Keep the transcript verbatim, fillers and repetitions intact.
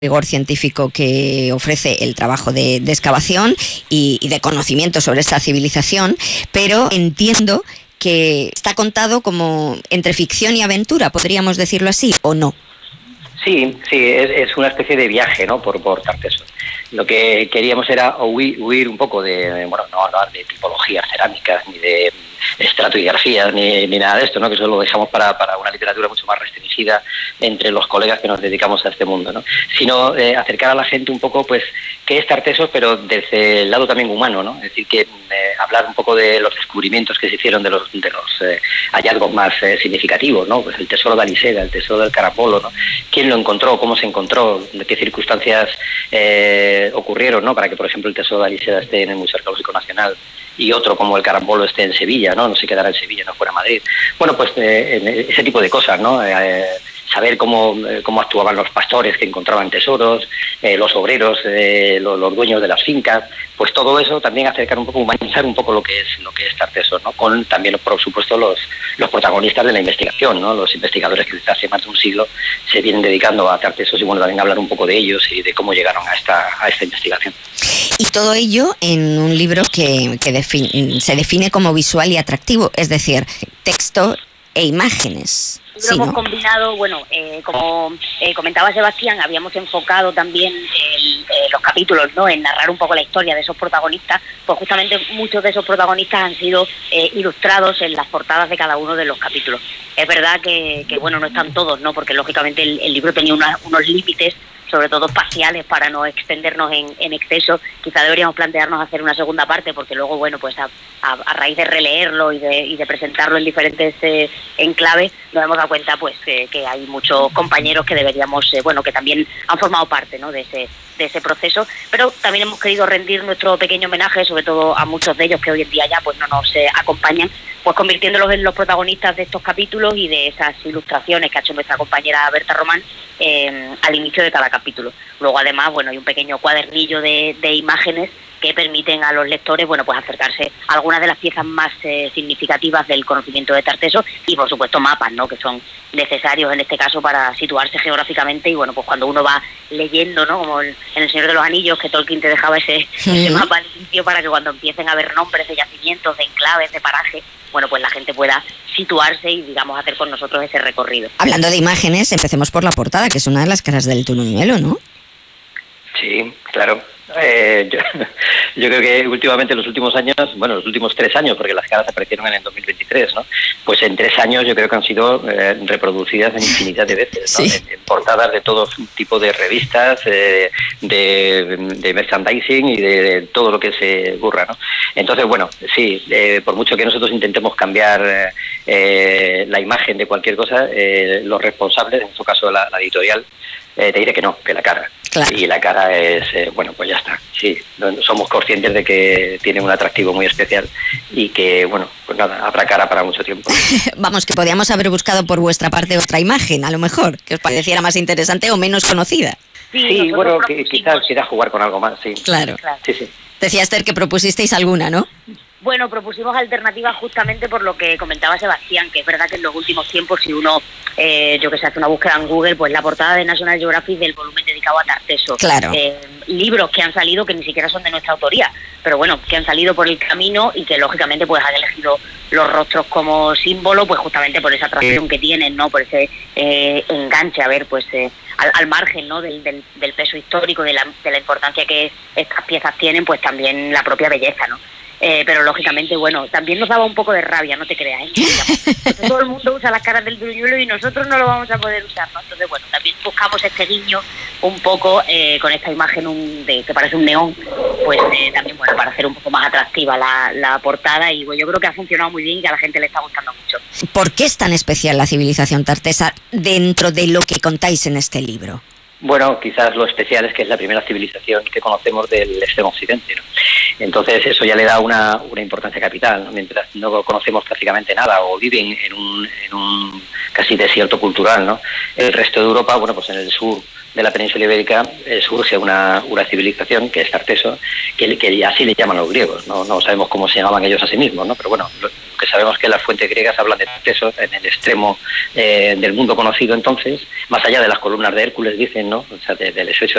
rigor científico que ofrece el trabajo de, de excavación y, y de conocimiento sobre esta civilización, pero entiendo que está contado como entre ficción y aventura, podríamos decirlo así, ¿o no? Sí, sí, es, es una especie de viaje, ¿no?, por, por Tartesos. Lo que queríamos era huir, huir un poco de, bueno, no hablar de tipologías cerámicas, ni de estratigrafías, ni, ni nada de esto, ¿no?, que eso lo dejamos para, para una literatura mucho más restringida entre los colegas que nos dedicamos a este mundo, ¿no?, sino eh, acercar a la gente un poco, pues, qué es Tartesos, pero desde el lado también humano, ¿no?, es decir, que eh, hablar un poco de los descubrimientos que se hicieron, de los, de los eh, hallazgos más eh, significativos, ¿no?, pues el tesoro de Aliseda, el tesoro del Carambolo, ¿no?, quién lo encontró, cómo se encontró, de qué circunstancias eh, ocurrieron, ¿no?, para que, por ejemplo, el tesoro de Aliseda esté en el Museo Arqueológico Nacional y otro como el Carambolo esté en Sevilla, ¿no?, no se quedará en Sevilla, no fuera a Madrid. Bueno, pues eh, ese tipo de cosas, ¿no?, eh, saber cómo, cómo actuaban los pastores que encontraban tesoros, eh, los obreros, eh, los, los dueños de las fincas, pues todo eso también acercar un poco, humanizar un poco lo que es lo que es Tartesos, ¿no?, con también, por supuesto, los, los protagonistas de la investigación, ¿no?, los investigadores que desde hace más de un siglo se vienen dedicando a Tartesos y, bueno, también hablar un poco de ellos y de cómo llegaron a esta, a esta investigación. Y todo ello en un libro que, que define, se define como visual y atractivo, es decir, texto e imágenes. Sí, hemos ¿no? combinado, bueno, eh, como eh, comentaba Sebastián, habíamos enfocado también el, eh, los capítulos, ¿no?, en narrar un poco la historia de esos protagonistas, pues justamente muchos de esos protagonistas han sido eh, ilustrados en las portadas de cada uno de los capítulos. Es verdad que, que bueno, no están todos, ¿no?, porque lógicamente el, el libro tenía una, unos límites, sobre todo espaciales, para no extendernos en, en exceso. Quizá deberíamos plantearnos hacer una segunda parte, porque luego, bueno, pues a, a, a raíz de releerlo y de, y de presentarlo en diferentes eh, enclaves, nos hemos dado cuenta, pues, eh, que hay muchos compañeros que deberíamos, eh, bueno, que también han formado parte, ¿no?, de ese de ese proceso, pero también hemos querido rendir nuestro pequeño homenaje, sobre todo a muchos de ellos que hoy en día ya pues no nos eh, acompañan, pues convirtiéndolos en los protagonistas de estos capítulos y de esas ilustraciones que ha hecho nuestra compañera Berta Román eh, al inicio de cada capítulo. Luego, además, bueno, hay un pequeño cuadernillo de, de imágenes que permiten a los lectores, bueno, pues acercarse a algunas de las piezas más eh, significativas del conocimiento de Tartesos y, por supuesto, mapas, ¿no?, que son necesarios en este caso para situarse geográficamente y, bueno, pues cuando uno va leyendo, ¿no?, como el, en El Señor de los Anillos, que Tolkien te dejaba ese, sí. ese mapa al inicio para que cuando empiecen a ver nombres de yacimientos, de enclaves, de parajes, bueno, pues la gente pueda situarse y, digamos, hacer con nosotros ese recorrido. Hablando de imágenes, empecemos por la portada, que es una de las caras del Turuñuelo, ¿no? Sí, claro. Eh, yo, yo creo que últimamente, en los últimos años, bueno, los últimos tres años, porque las caras aparecieron en el dos mil veintitrés, ¿no? Pues en tres años yo creo que han sido eh, reproducidas en infinidad de veces, ¿no? Sí. En, en portadas de todo tipo de revistas, eh, de, de merchandising y de, de todo lo que se ocurra, ¿no? Entonces, bueno, sí, eh, por mucho que nosotros intentemos cambiar eh, la imagen de cualquier cosa, eh, los responsables, en este caso la, la editorial, eh, te diré que no, que la cara. Claro. Y la cara es, eh, bueno, pues ya está. Sí, somos conscientes de que tiene un atractivo muy especial y que, bueno, pues nada, habrá cara para mucho tiempo. Vamos, que podíamos haber buscado por vuestra parte otra imagen, a lo mejor, que os pareciera más interesante o menos conocida. Sí, sí, bueno, que, quizás quiera jugar con algo más, sí. Claro. claro. Sí, sí. Decía Esther que propusisteis alguna, ¿no? Bueno, propusimos alternativas justamente por lo que comentaba Sebastián, que es verdad que en los últimos tiempos, si uno, eh, yo que sé, hace una búsqueda en Google, pues la portada de National Geographic del volumen dedicado a Tartesos. Claro. Eh, libros que han salido que ni siquiera son de nuestra autoría, pero bueno, que han salido por el camino y que lógicamente pues han elegido los rostros como símbolo, pues justamente por esa atracción que tienen, ¿no? Por ese eh, enganche, a ver, pues eh, al, al margen, ¿no?, del, del, del peso histórico, de la, de la importancia que estas piezas tienen, pues también la propia belleza, ¿no? Eh, pero lógicamente, bueno, también nos daba un poco de rabia, no te creas, ¿eh? Digamos, todo el mundo usa las caras del Turuñuelo y nosotros no lo vamos a poder usar, ¿no? Entonces, bueno, también buscamos este guiño un poco eh, con esta imagen un, de, que parece un neón, pues eh, también, bueno, para hacer un poco más atractiva la, la portada y, bueno, yo creo que ha funcionado muy bien y que a la gente le está gustando mucho. ¿Por qué es tan especial la civilización tartesa dentro de lo que contáis en este libro? Bueno, quizás lo especial es que es la primera civilización que conocemos del extremo occidente, ¿no? Entonces eso ya le da una, una importancia capital, ¿no? Mientras no conocemos prácticamente nada o viven en un, en un casi desierto cultural, ¿no? El resto de Europa, bueno, pues en el sur de la península ibérica eh, surge una, una civilización que es Tarteso, que, que así le llaman los griegos, ¿no? No sabemos cómo se llamaban ellos a sí mismos, ¿no? Pero bueno, lo que sabemos es que las fuentes griegas hablan de Tarteso en el extremo eh, del mundo conocido entonces, más allá de las columnas de Hércules, dicen, ¿no? O sea, de, del estrecho